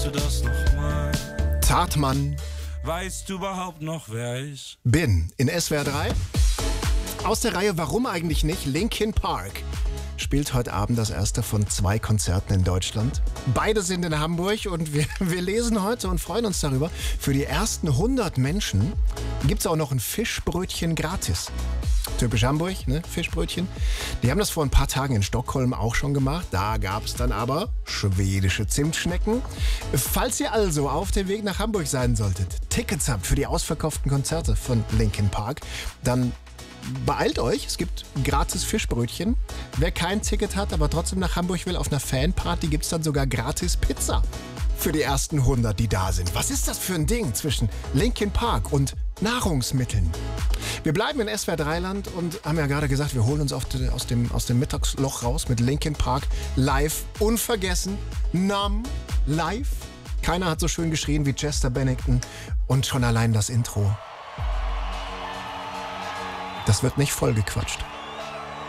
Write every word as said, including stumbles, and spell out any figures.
Weißt du das noch mal? Zartmann. Weißt du überhaupt noch, wer ich bin? In S W R drei. Aus der Reihe Warum eigentlich nicht? Linkin Park spielt heute Abend das erste von zwei Konzerten in Deutschland. Beide sind in Hamburg und wir, wir lesen heute und freuen uns darüber. Für die ersten hundert Menschen gibt es auch noch ein Fischbrötchen gratis. Typisch Hamburg, ne? Fischbrötchen. Die haben das vor ein paar Tagen in Stockholm auch schon gemacht. Da gab es dann aber schwedische Zimtschnecken. Falls ihr also auf dem Weg nach Hamburg sein solltet, Tickets habt für die ausverkauften Konzerte von Linkin Park, dann beeilt euch, es gibt gratis Fischbrötchen. Wer kein Ticket hat, aber trotzdem nach Hamburg will, auf einer Fanparty gibt es dann sogar gratis Pizza für die ersten hundert, die da sind. Was ist das für ein Ding zwischen Linkin Park und Nahrungsmitteln? Wir bleiben in S W R drei Land und haben ja gerade gesagt, wir holen uns aus dem, aus dem Mittagsloch raus mit Linkin Park live. Unvergessen, Numb live. Keiner hat so schön geschrien wie Chester Bennington und schon allein das Intro. Das wird nicht vollgequatscht.